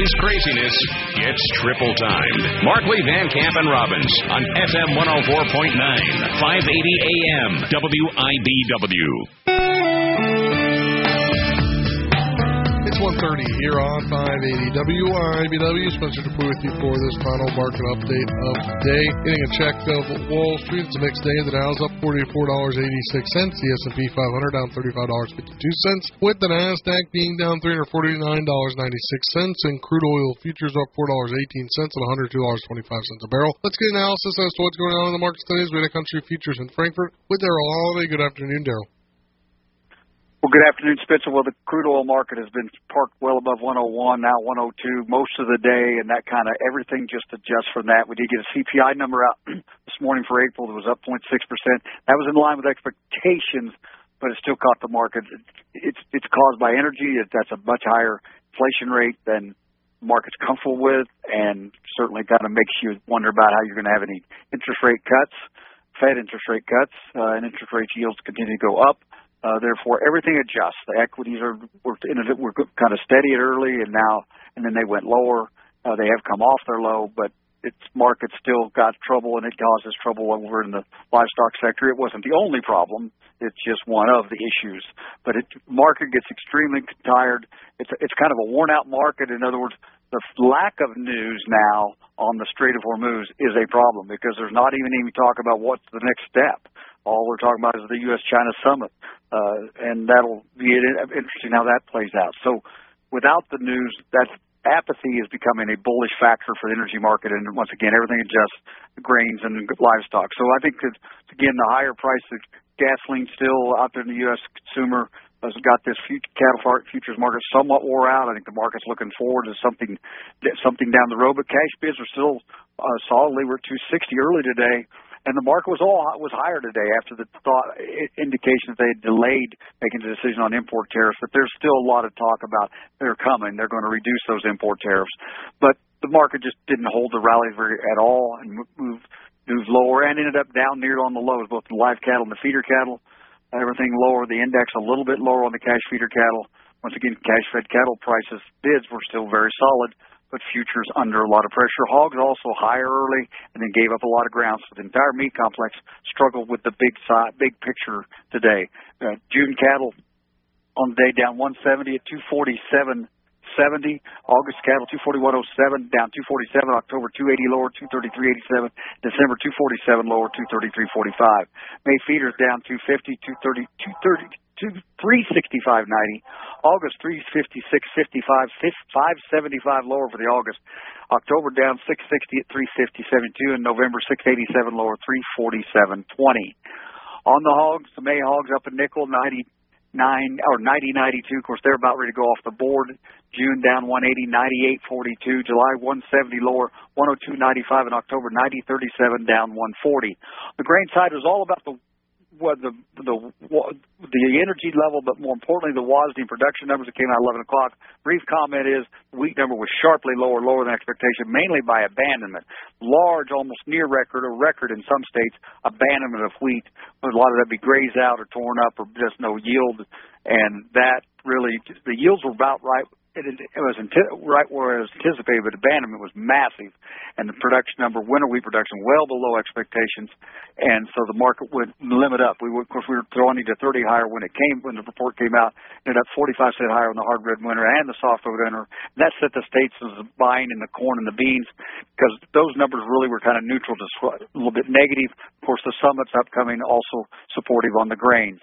Today's craziness gets triple timed. Markley, Van Camp, and Robbins on FM 104.9, 580 AM, WIBW. It's 1:30 here on 580 WIBW. Spencer Dupuy with you for this final market update of the day. Getting a check of Wall Street. It's the next day. The Dow's up $44.86. The S&P 500 down $35.52. With the Nasdaq being down $349.96. And crude oil futures up $4.18 at $102.25 a barrel. Let's get analysis as to what's going on in the markets today. We had a country futures in Frankfurt with Darrell Holiday. Good afternoon, Darrell. Well, good afternoon, Spencer. Well, the crude oil market has been parked well above 101, now 102 most of the day, and that kind of everything just adjusts from that. We did get a CPI number out this morning for April that was up 0.6%. That was in line with expectations, but it still caught the market. It's caused by energy. That's a much higher inflation rate than the market's comfortable with, and certainly kind of makes you wonder about how you're going to have any interest rate cuts, Fed interest rate cuts, and interest rate yields continue to go up. Therefore, everything adjusts. The equities were kind of steady early, and then they went lower. They have come off their low, but its market still got trouble, and it causes trouble over in the livestock sector. It wasn't the only problem. It's just one of the issues. But market gets extremely tired. It's kind of a worn-out market. In other words, the lack of news now on the Strait of Hormuz is a problem because there's not even any talk about what's the next step. All we're talking about is the U.S.-China summit, and that'll be interesting how that plays out. So without the news, that apathy is becoming a bullish factor for the energy market, and once again, everything adjusts, grains and livestock. So I think that, again, the higher price of gasoline still out there in the U.S. consumer has got this cattle futures market somewhat wore out. I think the market's looking forward to something down the road, but cash bids are still solidly. We're at 260 early today. And the market was higher today after the indication that they had delayed making the decision on import tariffs. But there's still a lot of talk about they're coming. They're going to reduce those import tariffs. But the market just didn't hold the rally at all and moved lower and ended up down near on the lows, both the live cattle and the feeder cattle. Everything lower. The index a little bit lower on the cash feeder cattle. Once again, cash-fed cattle prices, bids were still very solid, but futures under a lot of pressure. Hogs also higher early and then gave up a lot of ground. So the entire meat complex struggled with the big picture today. June cattle on the day down 170 at 247.70. August cattle 241.07 down 247. October 280 lower 233.87. December 247 lower 233.45. May feeders down 250 365.90. August 356.55, 575 lower for the August. October down 660 at 350.72, and November 687 lower 347.20. On the hogs, the May hogs up in nickel 90.92. Of course, they're about ready to go off the board. June down 180, 98.42. July 170 lower 102.95, and October 90.37 down 140. The grain side was all about the energy level, but more importantly, the WASDE production numbers that came out at 11 o'clock. Brief comment is the wheat number was sharply lower than expectation, mainly by abandonment. Large, almost near record, or record in some states, abandonment of wheat. A lot of that be grazed out or torn up or just no yield. And that really, the yields were about right. It was right where it was anticipated, but abandonment was massive, and the production number, winter wheat production, well below expectations, and so the market would limit up. We were throwing it to 30 higher when the report came out, ended up 45 cents higher on the hard red winter and the soft red winter. And that set the states as buying in the corn and the beans because those numbers really were kind of neutral to a little bit negative. Of course, the summit's upcoming, also supportive on the grains.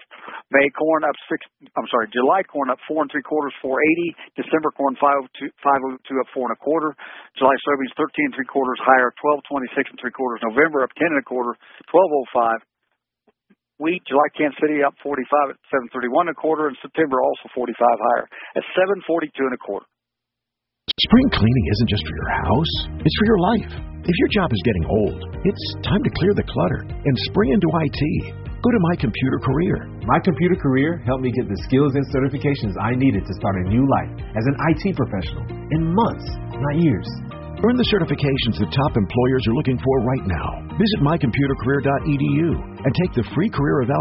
July corn up 4 3/4, 480. December corn 502 up 4 1/4. July soybeans 13 3/4 higher, 12.26 3/4. November up 10 1/4, 12.05. Wheat, July Kansas City up 45 at 731 1/4, and September also 45 higher at 742 1/4. Spring cleaning isn't just for your house, it's for your life. If your job is getting old, it's time to clear the clutter and spring into IT. Go to My Computer Career. My Computer Career helped me get the skills and certifications I needed to start a new life as an IT professional in months, not years. Earn the certifications that top employers are looking for right now. Visit mycomputercareer.edu and take the free career evaluation